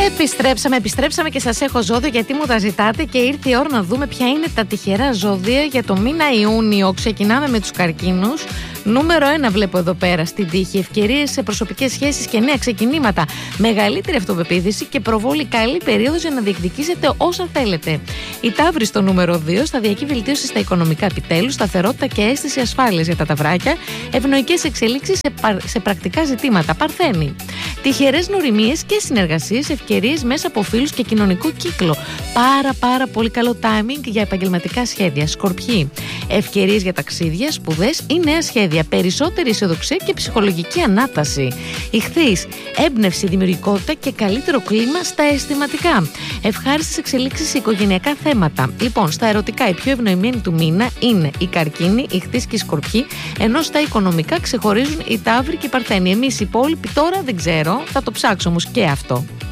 Επιστρέψαμε και σας έχω ζώδιο γιατί μου τα ζητάτε και ήρθε η ώρα να δούμε ποια είναι τα τυχερά ζώδια για το μήνα Ιούνιο. Ξεκινάμε με τους καρκίνους. Νούμερο 1 βλέπω εδώ πέρα στην τύχη. Ευκαιρίες σε προσωπικές σχέσεις και νέα ξεκινήματα. Μεγαλύτερη αυτοπεποίθηση και προβόλη, καλή περίοδος για να διεκδικήσετε όσα θέλετε. Η Ταύρη στο νούμερο 2. Σταδιακή βελτίωση στα οικονομικά επιτέλους. Σταθερότητα και αίσθηση ασφάλειας για τα ταυράκια. Ευνοϊκές εξελίξεις σε πρακτικά ζητήματα. Παρθένη. Τυχερές γνωριμίες και συνεργασίες. Ευκαιρίες μέσα από φίλους και κοινωνικό κύκλο. Πάρα πολύ καλό timing για επαγγελματικά σχέδια. Σκορπιοί. Ευκαιρίες για ταξίδια, σπουδές ή νέα σχέδια. Περισσότερη αισιοδοξία και ψυχολογική ανάταση. Ιχθύς. Έμπνευση, δημιουργικότητα και καλύτερο κλίμα στα αισθηματικά. Ευχάριστες εξελίξεις σε οικογενειακά θέματα. Λοιπόν, στα ερωτικά, οι πιο ευνοημένοι του μήνα είναι οι Καρκίνοι, οι Ιχθύς και οι Σκορπιοί, ενώ στα οικονομικά ξεχωρίζουν οι Ταύροι και οι Παρθένοι. Εμείς οι υπόλοιποι τώρα δεν ξέρω, θα το ψάξω όμως και αυτό.